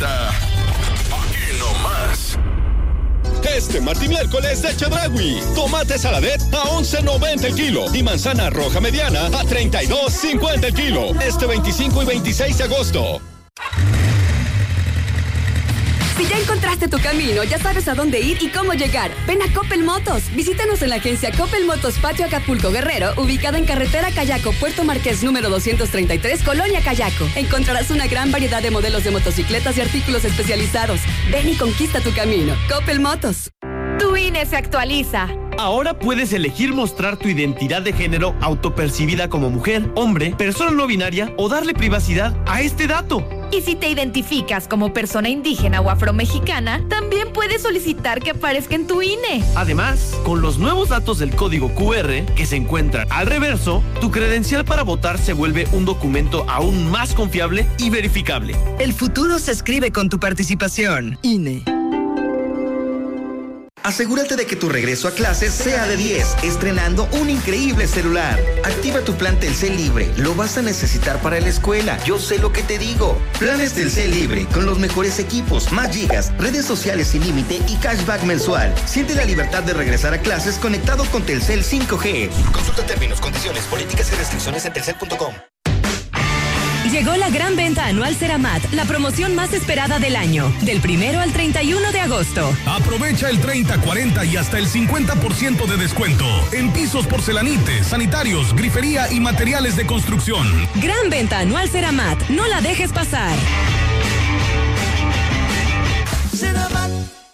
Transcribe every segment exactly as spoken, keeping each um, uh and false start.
Gallita. Aquí nomás. Este martes y miércoles de Chedraui. Tomate saladet a once noventa el kilo y manzana roja mediana a treinta y dos cincuenta el kilo. Este veinticinco y veintiséis de agosto. Si ya encontraste tu camino, ya sabes a dónde ir y cómo llegar. Ven a Coppel Motos. Visítanos en la agencia Coppel Motos Patio Acapulco Guerrero, ubicada en carretera Cayaco, Puerto Marqués número doscientos treinta y tres, Colonia Cayaco. Encontrarás una gran variedad de modelos de motocicletas y artículos especializados. Ven y conquista tu camino. Coppel Motos. Tu I N E se actualiza. Ahora puedes elegir mostrar tu identidad de género autopercibida como mujer, hombre, persona no binaria o darle privacidad a este dato. Y si te identificas como persona indígena o afromexicana, también puedes solicitar que aparezca en tu I N E. Además, con los nuevos datos del código Q R que se encuentran al reverso, tu credencial para votar se vuelve un documento aún más confiable y verificable. El futuro se escribe con tu participación. I N E. Asegúrate de que tu regreso a clases sea de diez, estrenando un increíble celular. Activa tu plan Telcel Libre, lo vas a necesitar para la escuela, yo sé lo que te digo. Planes Telcel Libre, con los mejores equipos, más gigas, redes sociales sin límite y cashback mensual. Siente la libertad de regresar a clases conectado con Telcel cinco G. Consulta términos, condiciones, políticas y restricciones en telcel punto com. Llegó la gran venta anual Ceramat, la promoción más esperada del año, del primero al treinta y uno de agosto. Aprovecha el treinta, cuarenta y hasta el cincuenta por ciento de descuento en pisos porcelanites, sanitarios, grifería y materiales de construcción. Gran venta anual Ceramat, no la dejes pasar. Ceramat.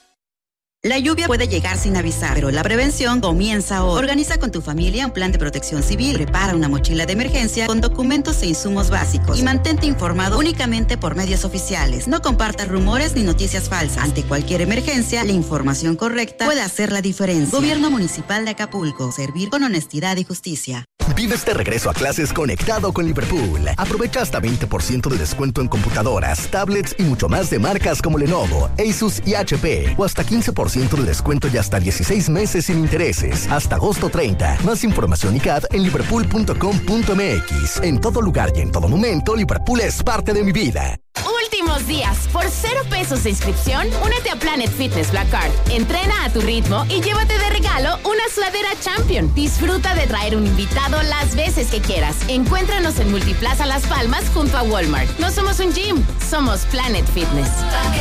La lluvia puede llegar sin avisar, pero la prevención comienza hoy. Organiza con tu familia un plan de protección civil, prepara una mochila de emergencia con documentos e insumos básicos y mantente informado únicamente por medios oficiales. No compartas rumores ni noticias falsas. Ante cualquier emergencia, la información correcta puede hacer la diferencia. Gobierno Municipal de Acapulco. Servir con honestidad y justicia. Vive este regreso a clases conectado con Liverpool. Aprovecha hasta veinte por ciento de descuento en computadoras, tablets y mucho más de marcas como Lenovo, Asus y H P. O hasta quince por ciento de descuento y hasta dieciséis meses sin intereses. Hasta agosto treinta. Más información y C A D en liverpool punto com punto m x. En todo lugar y en todo momento, Liverpool es parte de mi vida. Últimos días, por cero pesos de inscripción, únete a Planet Fitness Black Card. Entrena a tu ritmo y llévate de regalo una sudadera Champion. Disfruta de traer un invitado las veces que quieras. Encuéntranos en Multiplaza Las Palmas junto a Walmart. No somos un gym, somos Planet Fitness.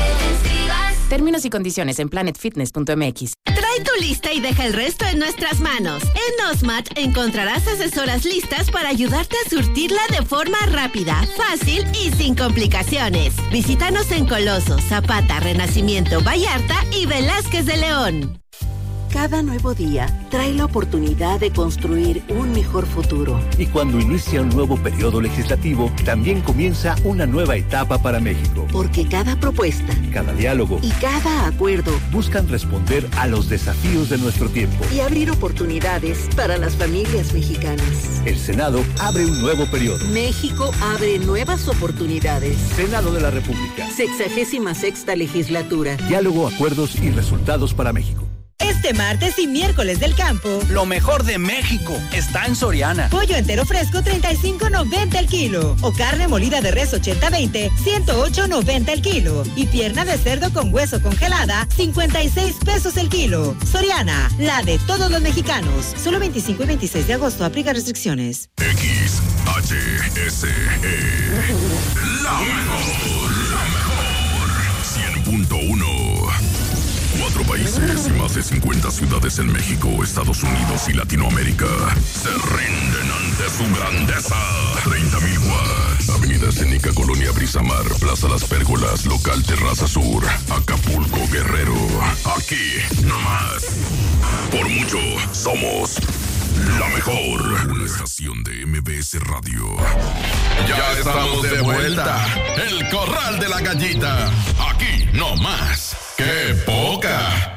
Términos y condiciones en planet fitness punto m x. Trae tu lista y deja el resto en nuestras manos. En Osmat encontrarás asesoras listas para ayudarte a surtirla de forma rápida, fácil y sin complicaciones. Visítanos en Coloso, Zapata, Renacimiento, Vallarta y Velázquez de León. Cada nuevo día trae la oportunidad de construir un mejor futuro. Y cuando inicia un nuevo periodo legislativo, también comienza una nueva etapa para México. Porque cada propuesta, cada diálogo y cada acuerdo buscan responder a los desafíos de nuestro tiempo y abrir oportunidades para las familias mexicanas. El Senado abre un nuevo periodo. México abre nuevas oportunidades. Senado de la República. Sexagésima sexta legislatura. Diálogo, acuerdos y resultados para México. Este martes y miércoles del campo, lo mejor de México está en Soriana. Pollo entero fresco treinta y cinco noventa el kilo o carne molida de res ochenta veinte ciento ocho noventa el kilo y pierna de cerdo con hueso congelada cincuenta y seis pesos el kilo. Soriana, la de todos los mexicanos. Solo veinticinco y veintiséis de agosto, aplica restricciones. X H S E La mejor, la mejor cien punto uno. Cuatro países y más de cincuenta ciudades en México, Estados Unidos y Latinoamérica se rinden ante su grandeza. treinta mil watts. Avenida Escénica, Colonia Brisamar, Plaza Las Pérgolas, Local Terraza Sur, Acapulco, Guerrero. Aquí, nomás. Por mucho, somos la mejor. Una estación de M B S Radio. Ya estamos de vuelta. El Corral de la Gallita. Aquí, nomás. ¡Qué poca!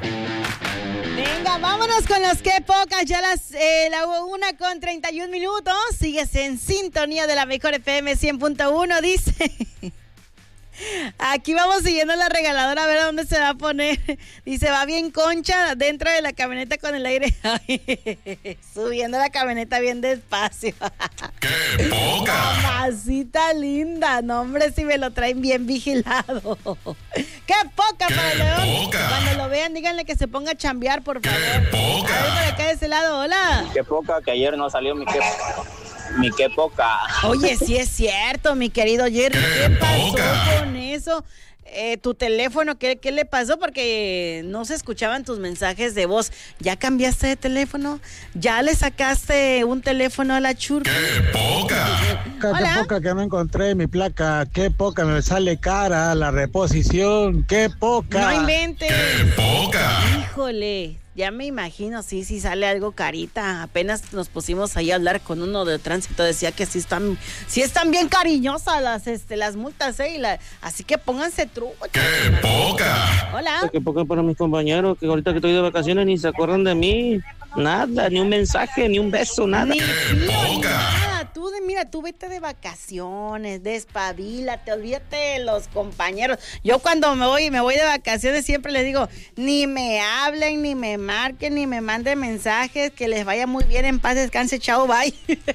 Venga, vámonos con los qué pocas. Ya las eh, la una con treinta y un minutos. Sigues en sintonía de la mejor F M cien punto uno. Dice Aquí vamos siguiendo la regaladora a ver a dónde se va a poner. Dice, va bien Concha dentro de la camioneta con el aire. Subiendo la camioneta bien despacio. ¡Qué poca! Mamacita linda. No, hombre, si me lo traen bien vigilado. ¡Qué poca ¡Qué para el León! poca! Cuando lo vean, díganle que se ponga a chambear, por favor. ¡Qué poca! A ver, por acá de ese lado, hola. Qué poca que ayer no salió mi qué, mi qué poca. Oye, sí es cierto, mi querido Jerry. ¿Qué, ¿Qué pasó poca? con eso? Eh, tu teléfono, ¿qué, ¿qué le pasó? Porque no se escuchaban tus mensajes de voz. ¿Ya cambiaste de teléfono? ¿Ya le sacaste un teléfono a la churca? ¡Qué poca! Hola. Qué poca que no encontré mi placa. Qué poca me sale cara la reposición. Qué poca. No inventes. ¡Qué poca! Híjole, ya me imagino, sí, sí sale algo carita. Apenas nos pusimos ahí a hablar con uno de tránsito, decía que sí están, sí están bien cariñosas las, este, las multas, eh, y la, así que pónganse truco. ¡Qué poca! Hola. Qué poca para mis compañeros que ahorita que estoy de vacaciones ni se acuerdan de mí. Nada, ni un mensaje, ni un beso, nada. Ni fío, ni nada. Tú, de, mira, tú vete de vacaciones, despabilate, olvídate de los compañeros. Yo cuando me voy, me voy de vacaciones siempre les digo, ni me hablen, ni me marquen, ni me manden mensajes, que les vaya muy bien, en paz, descanse, chao, bye.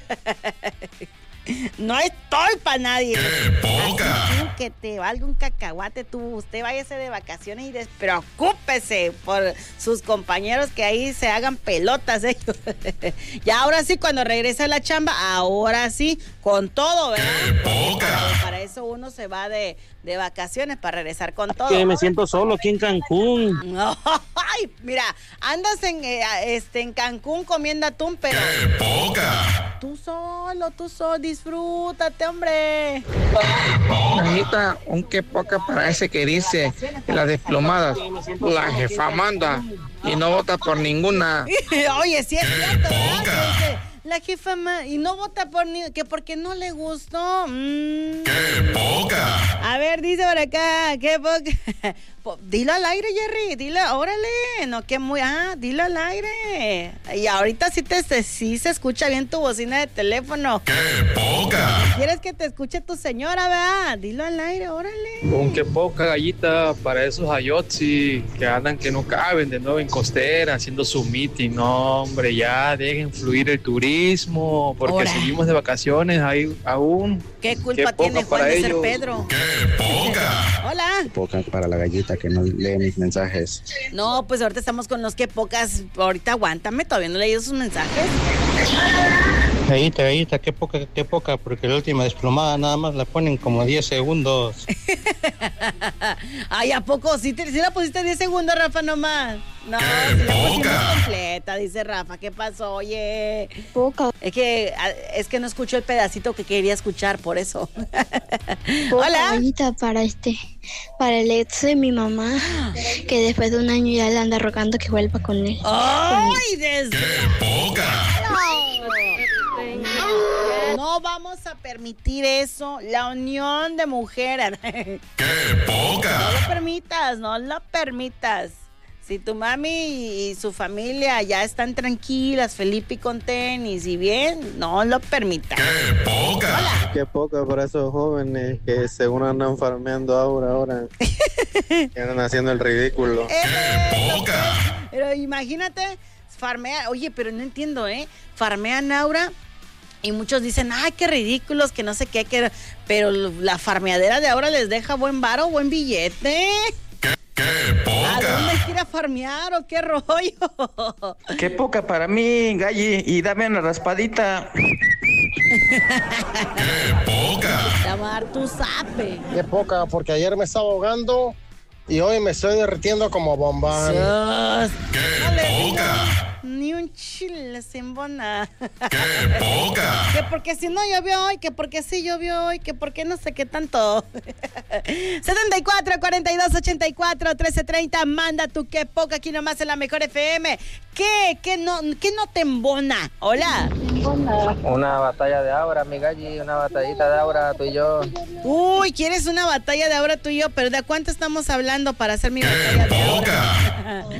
No estoy para nadie. ¡Qué poca! Así tú, que te valga un cacahuate, tú, usted váyase de vacaciones y despreocúpese por sus compañeros que ahí se hagan pelotas ellos. Ya ahora sí, cuando regrese a la chamba, ahora sí, con todo, ¿verdad? ¡Qué poca! Para, para eso uno se va de, de vacaciones, para regresar con todo. Que me siento solo aquí en Cancún. No, ay, mira, andas en, eh, este, en Cancún comiendo atún, pero... ¡Qué poca! Tú solo, tú solo, disfrútate, hombre. Anita, un qué poca para ese que dice las diplomadas. La jefa manda y no vota por ninguna. Oye, sí es cierto, ¿verdad? La jefa ma- y no vota por ni que porque no le gustó. Mm. ¡Qué poca! A ver, dice por acá, qué poca. Po- dilo al aire, Jerry, dilo, órale, no que muy, ah, dilo al aire. Y ahorita sí te, te sí se escucha bien tu bocina de teléfono. ¡Qué poca! ¿Quieres que te escuche tu señora, verdad? Dilo al aire, órale. Un qué poca gallita para esos ayotzi que andan que no caben de nuevo en Costera haciendo su meeting. No, hombre, ya dejen fluir el turismo porque Ora. seguimos de vacaciones ahí aún. ¿Qué culpa Qué poca tiene Juan para de ser ellos. Pedro? ¡Qué poca! Hola. Poca para la gallita que no lee mis mensajes. No, pues ahorita estamos con los que pocas. Ahorita aguántame, todavía no he leído sus mensajes. Gallita, gallita, qué poca, qué poca, porque la última desplomada nada más la ponen como diez segundos. Ay, ¿a poco? ¿Sí, te, sí la pusiste diez segundos, Rafa, nomás? No, si la pusimos completa, dice Rafa. ¿Qué pasó? Oye. Poca. Es que, es que no escucho el pedacito que quería escuchar, por eso. Poca Hola. gallita para este, para el ex de mi mamá, que después de un año ya le anda rogando que vuelva con él. ¡Ay, desde! ¡Qué poca! No vamos a permitir eso, la unión de mujeres. ¡Qué poca! No lo permitas, no lo permitas. Si tu mami y su familia ya están tranquilas, Felipe y con tenis y bien, no lo permitas. ¡Qué poca! Hola. Qué poca para esos jóvenes que según andan farmeando ahora, ahora. Que andan haciendo el ridículo. ¡Qué poca! Pero imagínate, farmear, oye, pero no entiendo, ¿eh? Farmean Aura y muchos dicen, ay, qué ridículos, que no sé qué, que... pero la farmeadera de ahora les deja buen varo, buen billete. ¡Qué ¿A poca! dónde quiere farmear o qué rollo? Qué poca para mí, Galli, y dame una raspadita. ¡Qué poca! Llamar tu zape. Qué poca, porque ayer me estaba ahogando y hoy me estoy derritiendo como bombán. ¡Qué No le digo poca! ni un chile sin bona. ¡Qué poca! Que porque si no llovió hoy, que porque sí llovió hoy, que porque no sé qué tanto. setenta y cuatro, cuarenta y dos, ochenta y cuatro, trece treinta, manda tu qué poca aquí nomás en la Mejor F M. ¿Qué? ¿Qué no, qué no te embona? Hola. Una batalla de Aura, mi Galli, una batallita de Aura, tú y yo. Uy, ¿quieres una batalla de ahora tú y yo? Pero ¿de cuánto estamos hablando para hacer mi batalla de ahora?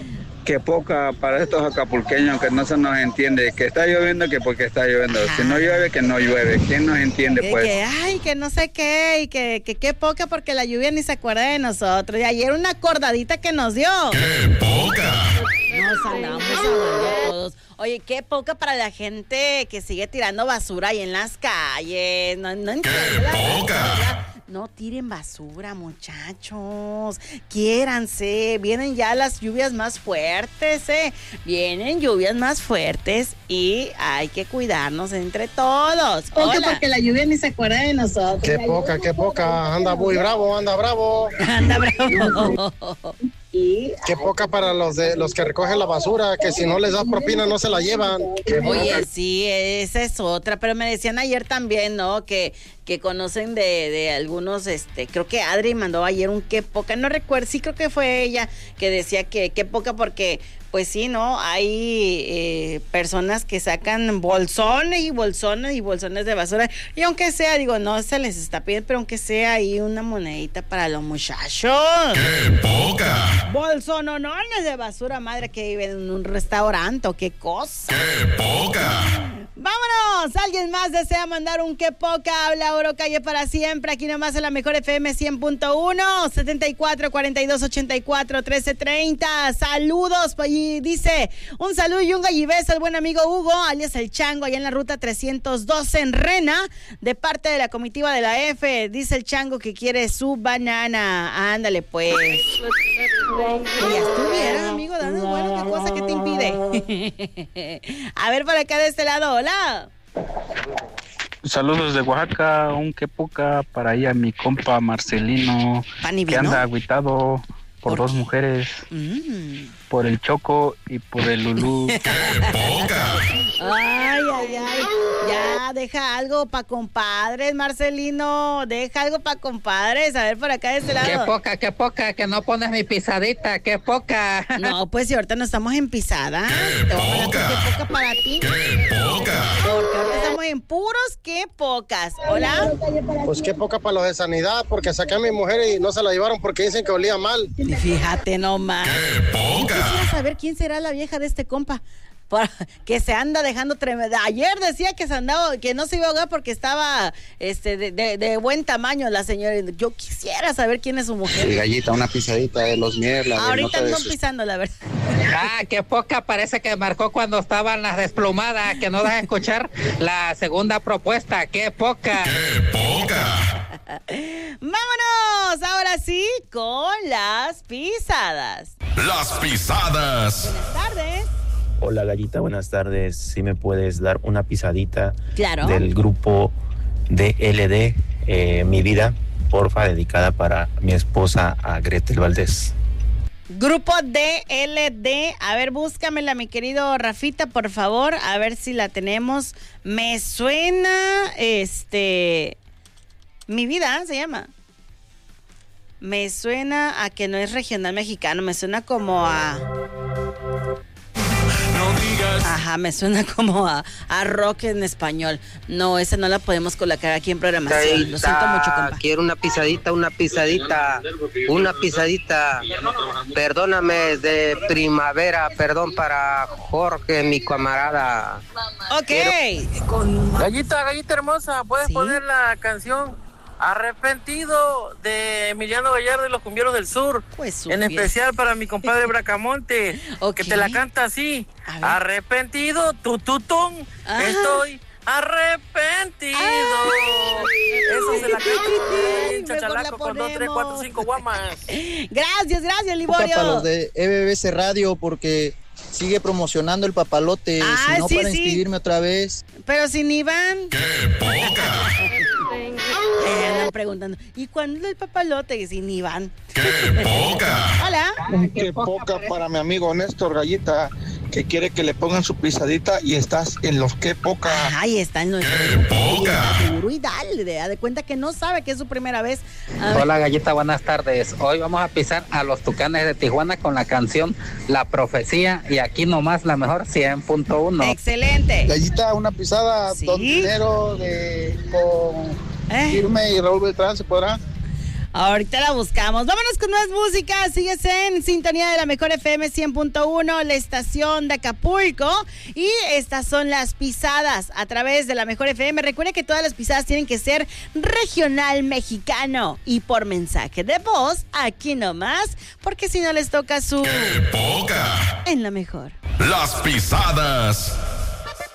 Qué poca para estos acapulqueños que no se nos entiende, que está lloviendo que porque está lloviendo, si no llueve que no llueve, ¿quién nos entiende que, pues? Que, ay, que no sé qué, y que, que qué poca porque la lluvia ni se acuerda de nosotros, y ayer una acordadita que nos dio. ¡Qué poca! Nos andamos hablando todos. Oye, qué poca para la gente que sigue tirando basura ahí en las calles, no, no entiendo. ¡Qué poca! No tiren basura, muchachos. Quiéranse. Vienen ya las lluvias más fuertes, ¿eh? Vienen lluvias más fuertes y hay que cuidarnos entre todos. Poca porque la lluvia ni se acuerda de nosotros. Qué poca, qué poca. Anda muy bravo, anda bravo. Anda bravo. Qué poca para los de los que recogen la basura, que si no les das propina no se la llevan. Oye, sí, esa es otra, pero me decían ayer también, ¿no? Que, que conocen de, de algunos, este, creo que Adri mandó ayer un qué poca, no recuerdo, sí creo que fue ella que decía que qué poca porque, pues sí, ¿no? Hay eh, personas que sacan bolsones y bolsones y bolsones de basura, y aunque sea, digo, no se les está pidiendo, pero aunque sea ahí una monedita para los muchachos. ¡Qué poca! Bolsononones de basura, madre, que viven en un restaurante, o qué cosa. ¡Qué poca! ¡Vámonos! ¿Alguien más desea mandar un qué poca? Habla Oro Calle para siempre, aquí nomás en la mejor F M cien punto uno, setenta y cuatro, cuarenta y dos, ochenta y cuatro, trece, treinta. Saludos, y dice, un saludo y un gallibeso al buen amigo Hugo, alias El Chango, allá en la ruta trescientos doce en Rena, de parte de la comitiva de la F. Dice el Chango que quiere su banana. Ándale, pues. Que ya estuviera, amigo, dando bueno, qué cosa que te impide. A ver, por acá de este lado, hola. Saludos de Oaxaca, un qué poca para ahí a mi compa Marcelino, que anda agüitado por, por dos mujeres, mm. por el Choco y por el Lulú. ¡Qué poca! Ay, ay, ay, ya, deja algo pa' compadres, Marcelino, deja algo pa' compadres, a ver por acá de este lado. Qué poca, qué poca, que no pones mi pisadita, qué poca. No, pues si ahorita no estamos en pisada, te voy a poner qué poca para ti. ¡Qué poca! Porque ahorita estamos en puros qué pocas. Hola. Pues qué poca para los de sanidad, porque saqué a mi mujer y no se la llevaron porque dicen que olía mal. Fíjate nomás. ¡Qué poca! Quisiera saber quién será la vieja de este compa. Por, que se anda dejando tremenda. Ayer decía que se andaba, que no se iba a ahogar porque estaba este de, de, de buen tamaño la señora. Yo quisiera saber quién es su mujer. Sí, gallita, una pisadita de los mierda. Ahorita no sus... pisando, la verdad. Ah, qué poca, parece que marcó cuando estaban las desplumadas, que no deja escuchar la segunda propuesta. Qué poca. ¡Qué poca! Vámonos, ahora sí, con las pisadas. Las pisadas. Buenas tardes. Hola Gallita, buenas tardes. Si me puedes dar una pisadita claro. del grupo D L D, eh, Mi Vida, porfa, dedicada para mi esposa, a Gretel Valdés. Grupo D L D, a ver, búscamela, mi querido Rafita, por favor, a ver si la tenemos. Me suena, este, Mi Vida, se llama. Me suena a que no es regional mexicano, me suena como a... Ajá, me suena como a, a rock en español. No, esa no la podemos colocar aquí en programación. Caíta, lo siento mucho, compa. Quiero una pisadita, una pisadita, una pisadita. Perdóname, de primavera, perdón para Jorge, mi camarada. Ok. Quiero... Gallita, gallita hermosa, ¿puedes ¿Sí? poner la canción Arrepentido de Emiliano Gallardo y los Cumbieros del Sur? Pues en especial para mi compadre Bracamonte, okay. que te la canta así. Arrepentido, tututón, estoy arrepentido. Ay. Eso se la canta Chachalaco con dos, tres, cuatro, cinco guamas. Gracias, gracias, Liborio. Para los de E B B C Radio, porque sigue promocionando el papalote. Ah, si no, sí, para sí. inscribirme otra vez. Pero sin Iván. ¡Qué poca! Eh, andan preguntando, ¿y cuándo es el papalote? Sin Iván. ¡Qué poca! Hola. ¡Qué poca para mi amigo Néstor Gallita, que quiere que le pongan su pisadita y estás en los qué poca? Ahí está en nuestro ¡Qué poca! Seguro y dale, de, de cuenta que no sabe que es su primera vez. Hola Gallita, buenas tardes. Hoy vamos a pisar a los Tucanes de Tijuana con la canción La Profecía, y aquí nomás la mejor cien punto uno. Excelente. Gallita, una pisada, ¿Sí? Don Dinero de con ¿Eh? Firme y Raúl Beltrán, ¿se podrá? Ahorita la buscamos. Vámonos con más música. Sigues en sintonía de la mejor F M cien punto uno, la estación de Acapulco. Y estas son las pisadas a través de la mejor F M. Recuerda que todas las pisadas tienen que ser regional mexicano y por mensaje de voz, aquí nomás, porque si no les toca su... ¡Qué poca! En la mejor. Las pisadas